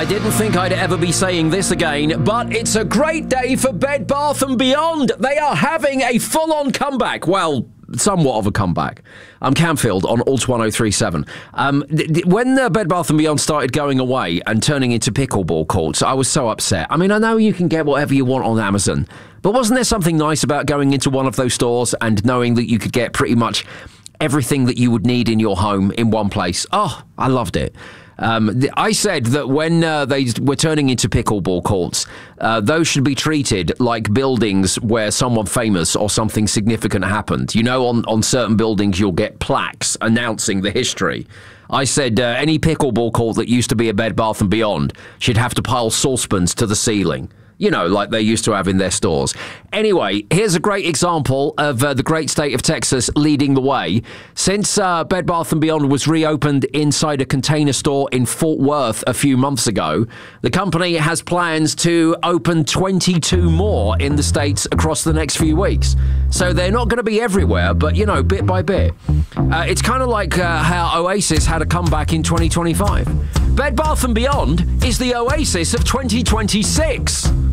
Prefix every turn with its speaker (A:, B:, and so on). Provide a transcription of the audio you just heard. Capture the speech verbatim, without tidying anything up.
A: I didn't think I'd ever be saying this again, but it's a great day for Bed Bath and Beyond. They are having a full-on comeback. Well, somewhat of a comeback. I'm Camfield on Alt one oh three point seven. Um, th- th- when uh, Bed Bath and Beyond started going away and turning into pickleball courts, I was so upset. I mean, I know you can get whatever you want on Amazon, but wasn't there something nice about going into one of those stores and knowing that you could get pretty much everything that you would need in your home in one place? Oh, I loved it. Um, th- I said that when uh, they were turning into pickleball courts, uh, those should be treated like buildings where someone famous or something significant happened. You know, on, on certain buildings, you'll get plaques announcing the history. I said uh, any pickleball court that used to be a Bed Bath and Beyond should have to pile saucepans to the ceiling. You know, like they used to have in their stores. Anyway, here's a great example of uh, the great state of Texas leading the way. Since uh, Bed Bath and Beyond was reopened inside a Container Store in Fort Worth a few months ago, the company has plans to open twenty-two more in the States across the next few weeks. So they're not going to be everywhere, but, you know, bit by bit. Uh, it's kind of like uh, how Oasis had a comeback in twenty twenty-five. Bed Bath and Beyond is the Oasis of twenty twenty-six.